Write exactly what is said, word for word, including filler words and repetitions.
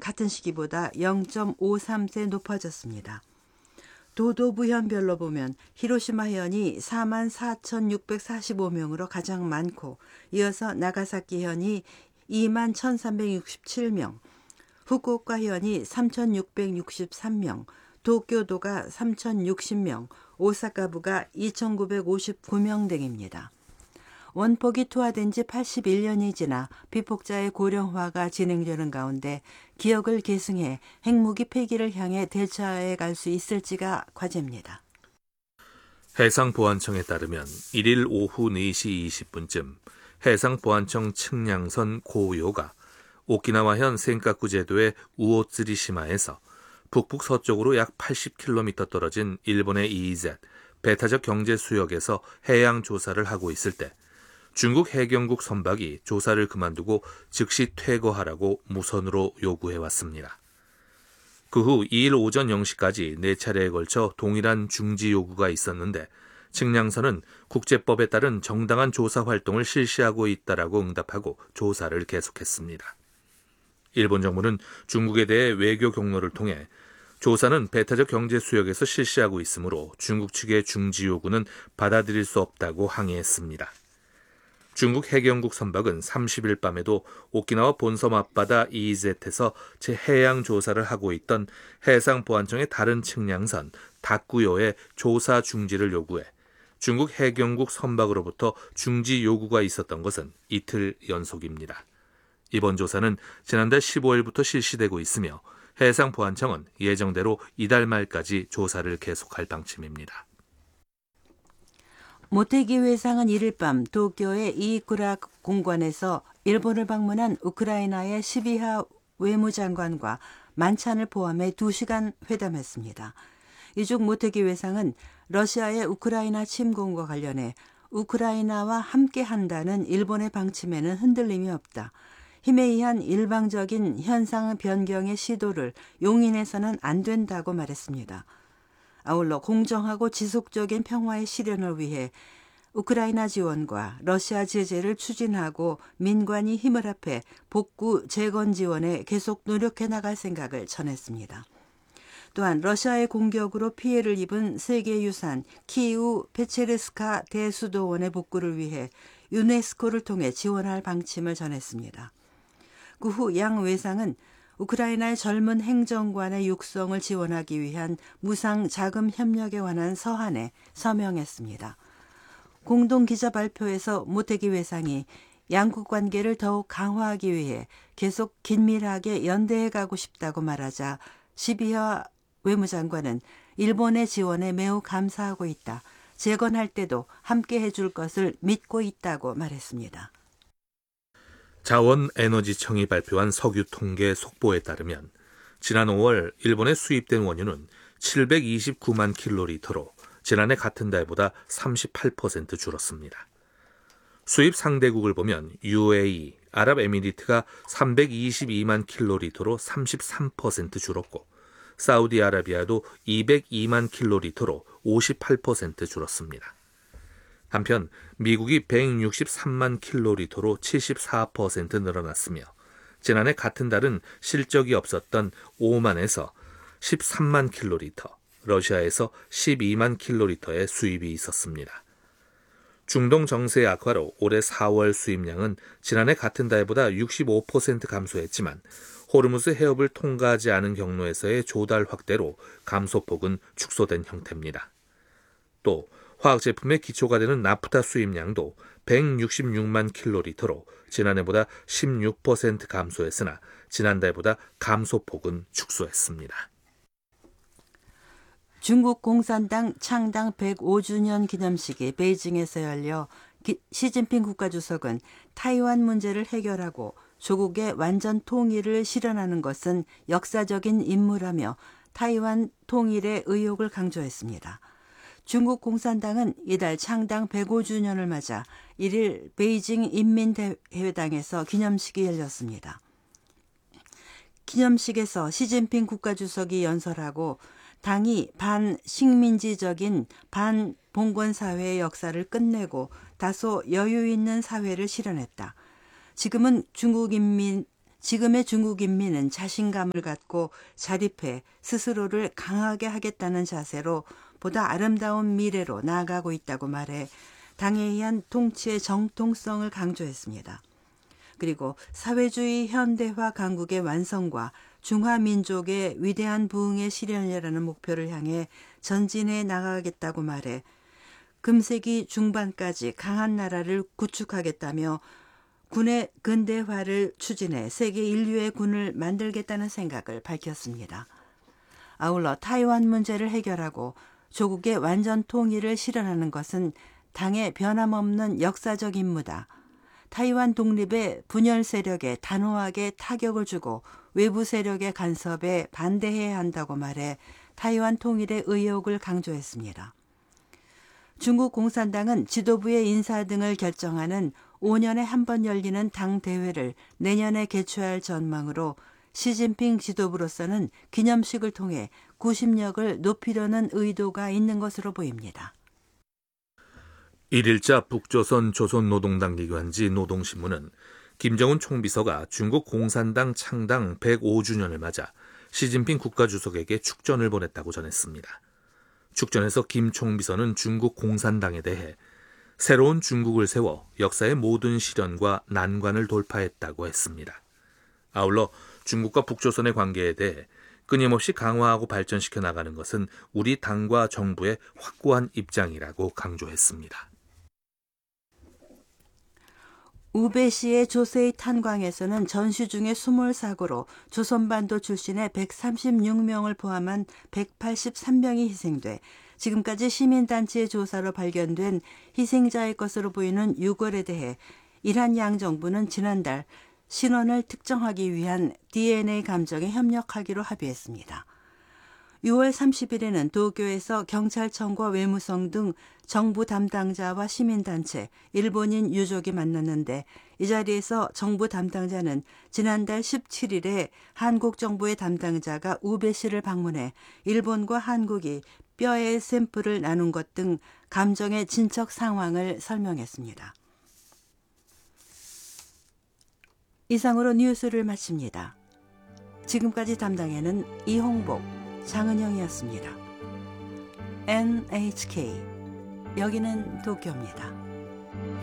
같은 시기보다 영 점 오삼 세 높아졌습니다. 도도부현별로 보면 히로시마 현이 사만 사천육백사십오 명으로 가장 많고 이어서 나가사키 현이 이만 천삼백육십칠 명, 후쿠오카 현이 삼천육백육십삼 명, 도쿄도가 삼천육십 명, 오사카부가 이천구백오십구 명 등입니다. 원폭이 투하된 지 팔십일 년이 지나 피폭자의 고령화가 진행되는 가운데 기억을 계승해 핵무기 폐기를 향해 대처해 갈 수 있을지가 과제입니다. 해상보안청에 따르면 일일 오후 네 시 이십 분쯤 해상보안청 측량선 고요가 오키나와현 센카쿠 제도의 우오츠리시마에서 북북서쪽으로 약 팔십 킬로미터 떨어진 일본의 이이제트 배타적 경제수역에서 해양 조사를 하고 있을 때 중국 해경국 선박이 조사를 그만두고 즉시 퇴거하라고 무선으로 요구해왔습니다. 그 후 이일 오전 영 시까지 네 차례에 걸쳐 동일한 중지 요구가 있었는데 측량선은 국제법에 따른 정당한 조사 활동을 실시하고 있다라고 응답하고 조사를 계속했습니다. 일본 정부는 중국에 대해 외교 경로를 통해 조사는 배타적 경제 수역에서 실시하고 있으므로 중국 측의 중지 요구는 받아들일 수 없다고 항의했습니다. 중국 해경국 선박은 삼십 일 밤에도 오키나와 본섬 앞바다 이이제트에서 해양 조사를 하고 있던 해상보안청의 다른 측량선 다꾸요의 조사 중지를 요구해 중국 해경국 선박으로부터 중지 요구가 있었던 것은 이틀 연속입니다. 이번 조사는 지난달 십오 일부터 실시되고 있으며 해상보안청은 예정대로 이달 말까지 조사를 계속할 방침입니다. 모테기 회상은 이일 밤 도쿄의 이이쿠라 공관에서 일본을 방문한 우크라이나의 시비하 외무장관과 만찬을 포함해 두 시간 회담했습니다. 이중 모테기 회상은 러시아의 우크라이나 침공과 관련해 우크라이나와 함께한다는 일본의 방침에는 흔들림이 없다. 힘에 의한 일방적인 현상 변경의 시도를 용인해서는 안 된다고 말했습니다. 아울러 공정하고 지속적인 평화의 실현을 위해 우크라이나 지원과 러시아 제재를 추진하고 민관이 힘을 합해 복구 재건 지원에 계속 노력해 나갈 생각을 전했습니다. 또한 러시아의 공격으로 피해를 입은 세계유산 키이우 페체르스카 대수도원의 복구를 위해 유네스코를 통해 지원할 방침을 전했습니다. 그 후 양 외상은 우크라이나의 젊은 행정관의 육성을 지원하기 위한 무상 자금 협력에 관한 서한에 서명했습니다. 공동 기자 발표에서 모테기 외상이 양국 관계를 더욱 강화하기 위해 계속 긴밀하게 연대해 가고 싶다고 말하자 시비하 외무장관은 일본의 지원에 매우 감사하고 있다. 재건할 때도 함께 해줄 것을 믿고 있다고 말했습니다. 자원에너지청이 발표한 석유 통계 속보에 따르면 지난 오월 일본에 수입된 원유는 칠백이십구만 킬로리터로 지난해 같은 달보다 삼십팔 퍼센트 줄었습니다. 수입 상대국을 보면 유에이이, 아랍에미리트가 삼백이십이만 킬로리터로 삼십삼 퍼센트 줄었고 사우디아라비아도 이백이만 킬로리터로 오십팔 퍼센트 줄었습니다. 한편 미국이 백육십삼만 킬로리터로 칠십사 퍼센트 늘어났으며 지난해 같은 달은 실적이 없었던 오만에서 십삼만 킬로리터, 러시아에서 십이만 킬로리터의 수입이 있었습니다. 중동 정세 악화로 올해 사월 수입량은 지난해 같은 달보다 육십오 퍼센트 감소했지만 호르무즈 해협을 통과하지 않은 경로에서의 조달 확대로 감소폭은 축소된 형태입니다. 또 화학제품의 기초가 되는 나프타 수입량도 백육십육만 킬로리터로 지난해보다 십육 퍼센트 감소했으나 지난달보다 감소폭은 축소했습니다. 중국 공산당 창당 백오 주년 기념식이 베이징에서 열려 시진핑 국가주석은 타이완 문제를 해결하고 조국의 완전 통일을 실현하는 것은 역사적인 임무라며 타이완 통일의 의욕을 강조했습니다. 중국 공산당은 이달 창당 백오 주년을 맞아 일일 베이징 인민대회당에서 기념식이 열렸습니다. 기념식에서 시진핑 국가주석이 연설하고 당이 반식민지적인 반봉건사회의 역사를 끝내고 다소 여유 있는 사회를 실현했다. 지금은 중국 인민 지금의 중국 인민은 자신감을 갖고 자립해 스스로를 강하게 하겠다는 자세로 보다 아름다운 미래로 나아가고 있다고 말해 당에 의한 통치의 정통성을 강조했습니다. 그리고 사회주의 현대화 강국의 완성과 중화민족의 위대한 부흥의 실현이라는 목표를 향해 전진해 나가겠다고 말해 금세기 중반까지 강한 나라를 구축하겠다며 군의 근대화를 추진해 세계 인류의 군을 만들겠다는 생각을 밝혔습니다. 아울러 타이완 문제를 해결하고 조국의 완전 통일을 실현하는 것은 당의 변함없는 역사적 임무다. 타이완 독립의 분열 세력에 단호하게 타격을 주고 외부 세력의 간섭에 반대해야 한다고 말해 타이완 통일의 의욕을 강조했습니다. 중국 공산당은 지도부의 인사 등을 결정하는 오 년에 한 번 열리는 당 대회를 내년에 개최할 전망으로 시진핑 지도부로서는 기념식을 통해 구심력을 높이려는 의도가 있는 것으로 보입니다. 일일자 북조선 조선노동당 기관지 노동신문은 김정은 총비서가 중국 공산당 창당 백오 주년을 맞아 시진핑 국가주석에게 축전을 보냈다고 전했습니다. 축전에서 김 총비서는 중국 공산당에 대해 새로운 중국을 세워 역사의 모든 시련과 난관을 돌파했다고 했습니다. 아울러 중국과 북조선의 관계에 대해 끊임없이 강화하고 발전시켜 나가는 것은 우리 당과 정부의 확고한 입장이라고 강조했습니다. 우베시의 조세이 탄광에서는 전시 중에 숨을 사고로 조선반도 출신의 백삼십육 명을 포함한 백팔십삼 명이 희생돼 지금까지 시민단체의 조사로 발견된 희생자의 것으로 보이는 유골에 대해 이란 양정부는 지난달 신원을 특정하기 위한 디엔에이 감정에 협력하기로 합의했습니다. 유월 삼십일에는 도쿄에서 경찰청과 외무성 등 정부 담당자와 시민단체, 일본인 유족이 만났는데 이 자리에서 정부 담당자는 지난달 십칠일에 한국 정부의 담당자가 우베시를 방문해 일본과 한국이 뼈의 샘플을 나눈 것 등 감정의 진척 상황을 설명했습니다. 이상으로 뉴스를 마칩니다. 지금까지 담당에는 이홍복, 장은영이었습니다. 엔에이치케이, 여기는 도쿄입니다.